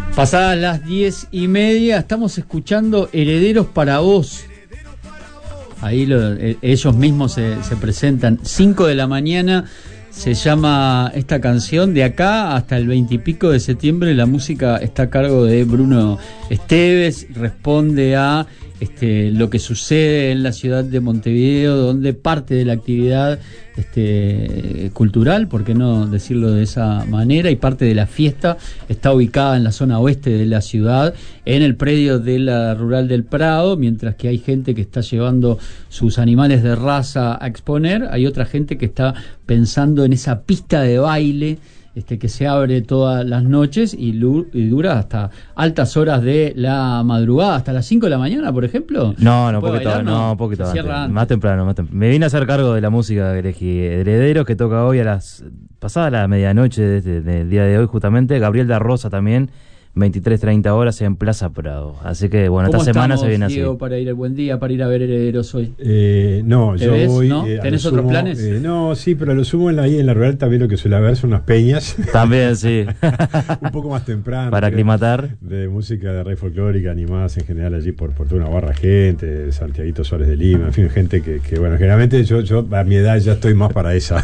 Pasadas las 10:30, estamos escuchando Herederos para Vos. Ahí ellos mismos se presentan. 5 de la mañana se llama esta canción. De acá hasta el 20 y pico de septiembre la música está a cargo de Bruno Esteves. Responde a lo que sucede en la ciudad de Montevideo, donde parte de la actividad cultural, por qué no decirlo de esa manera, y parte de la fiesta está ubicada en la zona oeste de la ciudad, en el predio de la Rural del Prado, mientras que hay gente que está llevando sus animales de raza a exponer. Hay otra gente que está pensando en esa pista de baile que se abre todas las noches y dura hasta altas horas de la madrugada, hasta las 5 de la mañana, por ejemplo. No, un poquito antes. Más temprano. Me vine a hacer cargo de la música que elegí. Herederos, que toca hoy pasada la medianoche del día de hoy, justamente. Gabriel da Rosa también, 23:30 horas en Plaza Prado. Así que, bueno, esta semana se viene Diego, así. Para ir al Buen Día, para ir a ver Herederos hoy? No, yo ves, voy. ¿no? ¿Tenés otros planes? No, sí, pero a lo sumo ahí en la Rural también lo que suele haber son unas peñas. También, sí. Un poco más temprano. Para aclimatar. De música de raíz folclórica, animadas en general allí por toda una barra gente, Santiaguito Suárez de Lima, en fin, gente que bueno, generalmente yo a mi edad ya estoy más para esa.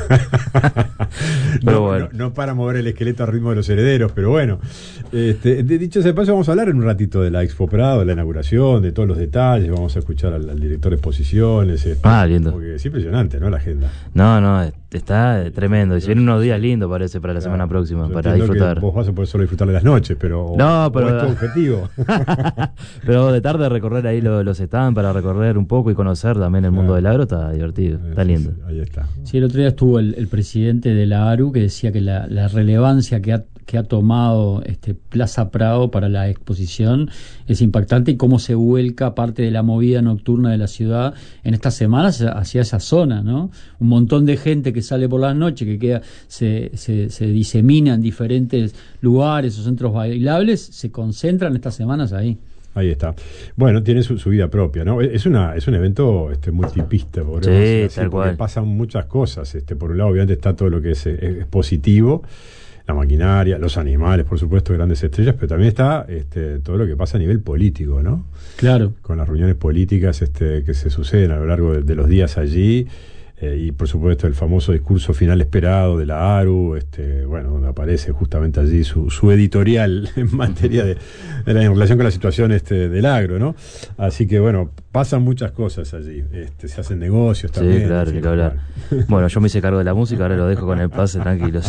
No para mover el esqueleto al ritmo de los herederos, pero bueno. Dicho ese paso, vamos a hablar en un ratito de la Expo Prado, de la inauguración, de todos los detalles. Vamos a escuchar al director de exposiciones. Lindo. Porque es impresionante, ¿no? La agenda. No, está tremendo. Y se vienen unos días lindos, parece, para la semana próxima, para disfrutar. Vos vas a poder solo disfrutar de las noches, pero es tu objetivo. Pero de tarde recorrer ahí los stands, para recorrer un poco y conocer también el mundo del agro, está divertido, está lindo. Ahí está. Sí, el otro día estuvo el presidente de la ARU, que decía que la relevancia que ha tomado Plaza Prado para la exposición es impactante, y cómo se vuelca parte de la movida nocturna de la ciudad en estas semanas hacia esa zona, ¿no? Un montón de gente que sale por las noches, que se disemina en diferentes lugares o centros bailables, se concentran estas semanas ahí. Ahí está. Bueno, tiene su vida propia, ¿no? Es un evento multipista, porque pasan muchas cosas. Por un lado, obviamente, está todo lo que es expositivo, la maquinaria, los animales, por supuesto, grandes estrellas, pero también está todo lo que pasa a nivel político, ¿no? Claro. Con las reuniones políticas que se suceden a lo largo de los días allí, y por supuesto el famoso discurso final esperado de la ARU, donde aparece justamente allí su editorial en materia en relación con la situación del agro, ¿no? Así que bueno, pasan muchas cosas allí, se hacen negocios también. Sí, claro, hay que hablar. Bueno, yo me hice cargo de la música, ahora lo dejo con el pase, tranquilos.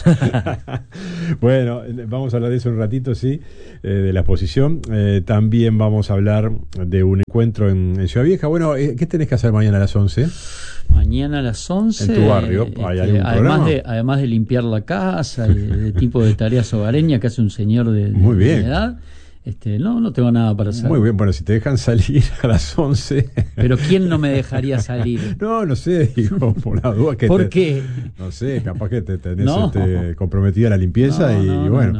Bueno, vamos a hablar de eso un ratito, sí, de la exposición. También vamos a hablar de un encuentro en Ciudad Vieja. Bueno, ¿qué tenés que hacer mañana a las 11? Mañana a las 11. En tu barrio, ¿hay algún programa? Además de limpiar la casa, de tipo de tareas hogareñas que hace un señor de edad. No tengo nada para hacer. Muy bien, bueno, si te dejan salir a las 11. Pero ¿quién no me dejaría salir? No sé, digo, por la duda que ¿Por qué? No sé, capaz que te tenés comprometida a la limpieza no.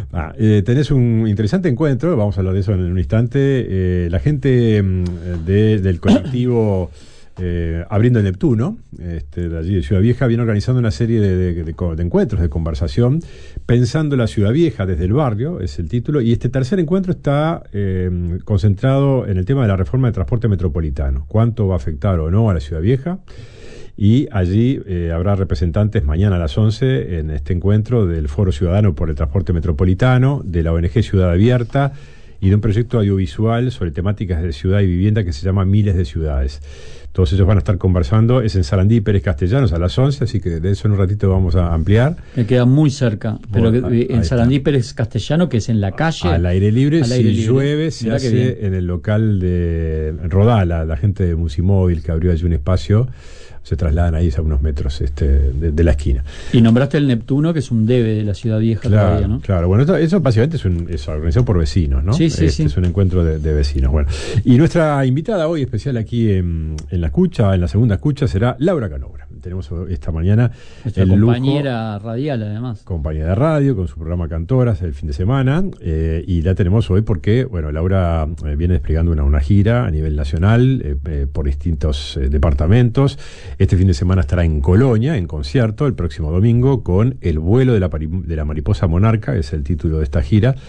Tenés un interesante encuentro, vamos a hablar de eso en un instante. La gente del colectivo Abriendo el Neptuno, de allí de Ciudad Vieja, viene organizando una serie de encuentros, de conversación, pensando la Ciudad Vieja desde el barrio, es el título, y este tercer encuentro está concentrado en el tema de la reforma del transporte metropolitano, cuánto va a afectar o no a la Ciudad Vieja, y allí habrá representantes mañana a las 11 en este encuentro del Foro Ciudadano por el Transporte Metropolitano, de la ONG Ciudad Abierta, y de un proyecto audiovisual sobre temáticas de ciudad y vivienda que se llama Miles de Ciudades. Todos ellos van a estar conversando, es en Sarandí Pérez Castellanos a las 11, así que de eso en un ratito vamos a ampliar. Me queda muy cerca, pero en Sarandí Pérez Castellano, que es en la calle. Al aire libre, llueve, se hace en el local de Rodala, la gente de Musimóvil que abrió allí un espacio, se trasladan ahí a unos metros de la esquina. Y nombraste el Neptuno, que es un debe de la Ciudad Vieja todavía, ¿no? Claro, bueno, eso básicamente es organizado por vecinos, ¿no? Sí. Es un encuentro de vecinos. Bueno, y nuestra invitada hoy especial aquí en la escucha, en la segunda escucha, será Laura Canobra. Tenemos esta mañana nuestra compañera radial, además. Compañera de radio, con su programa Cantoras el fin de semana, y la tenemos hoy porque, bueno, Laura viene desplegando una gira a nivel nacional por distintos departamentos. Este fin de semana estará en Colonia, en concierto, el próximo domingo, con El vuelo de la mariposa monarca, que es el título de esta gira.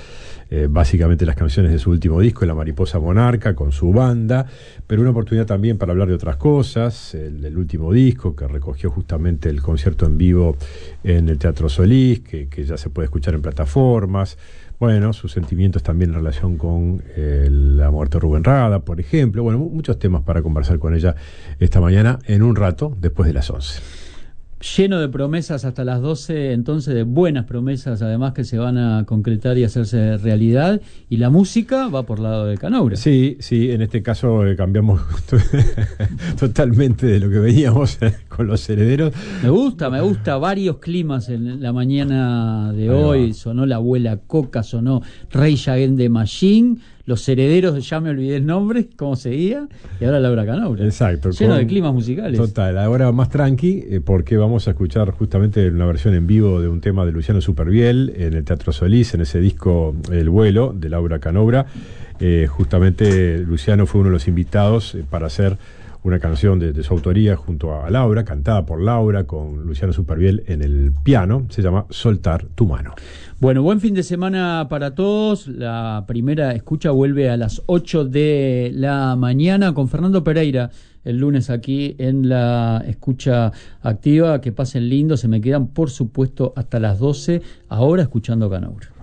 básicamente las canciones de su último disco, La Mariposa Monarca, con su banda, pero una oportunidad también para hablar de otras cosas, el último disco que recogió justamente el concierto en vivo en el Teatro Solís, que ya se puede escuchar en plataformas. Bueno, sus sentimientos también en relación con la muerte de Rubén Rada, por ejemplo. Bueno, muchos temas para conversar con ella esta mañana, en un rato, después de las 11. Lleno de promesas hasta las 12, entonces, de buenas promesas, además, que se van a concretar y hacerse realidad. Y la música va por lado de Canoura. Sí, en este caso cambiamos totalmente de lo que veníamos con los herederos. Me gusta varios climas en la mañana de hoy. Sonó La Abuela Coca, sonó Rage Against the Machine, Los Herederos, ya me olvidé el nombre, cómo seguía, y ahora Laura Canoura. Exacto. Lleno de climas musicales. Total, ahora más tranqui, porque vamos a escuchar justamente una versión en vivo de un tema de Luciano Supervielle en el Teatro Solís, en ese disco El Vuelo, de Laura Canoura. Justamente Luciano fue uno de los invitados para hacer una canción de su autoría junto a Laura, cantada por Laura, con Luciano Supervielle en el piano. Se llama Soltar tu mano. Bueno, buen fin de semana para todos. La primera escucha vuelve a las 8 de la mañana con Fernando Pereira el lunes aquí en la escucha activa. Que pasen lindo, se me quedan por supuesto hasta las 12, ahora escuchando Canoura.